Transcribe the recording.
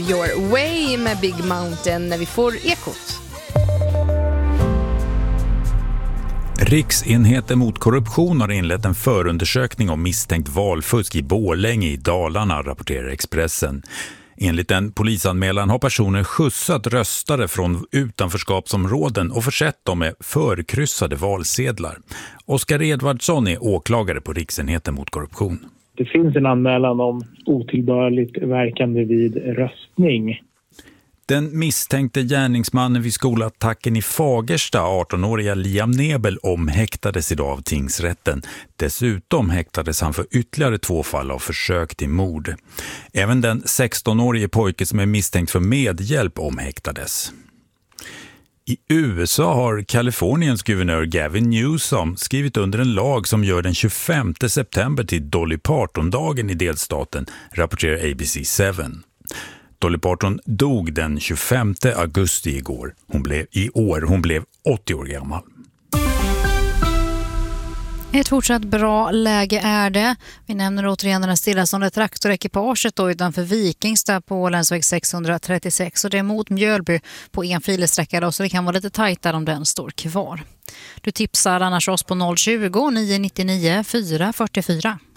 Your Way med Big Mountain när vi får Ekot. Riksenheten mot korruption har inlett en förundersökning om misstänkt valfusk i Borlänge i Dalarna, rapporterar Expressen. Enligt en polisanmälan har personer skjutsat röstare från utanförskapsområden och försett dem med förkryssade valsedlar. Oskar Edvardsson är åklagare på Riksenheten mot korruption. Det finns en anmälan om otillbörligt verkande vid röstning. Den misstänkte gärningsmannen vid skolattacken i Fagersta, 18-åriga Liam Nebel, omhäktades idag av tingsrätten. Dessutom häktades han för ytterligare 2 fall av försök till mord. Även den 16-årige pojke som är misstänkt för medhjälp omhäktades. I USA har Kaliforniens guvernör Gavin Newsom skrivit under en lag som gör den 25 september till Dolly Parton-dagen i delstaten, rapporterar ABC7. Dolly Parton dog den 25 augusti igår. Hon blev 80 år gammal. Ett fortsatt bra läge är det. Vi nämner återigen den stillastående traktorekipaget då utanför Vikingstad på länsväg 636. Och det är mot Mjölby på enfilig sträcka då, så det kan vara lite tajtare om den står kvar. Du tipsar annars oss på 020 999 444.